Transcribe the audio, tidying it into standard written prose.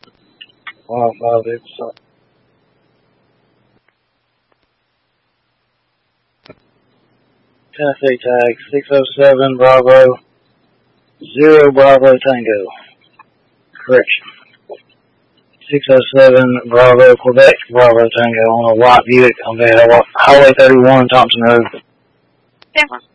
105, Tennessee tag 607 Bravo 0 Bravo Tango. Correction. 607 Bravo Quebec Bravo Tango on a white Buick on the Highway 31 Thompson Road. 10-4.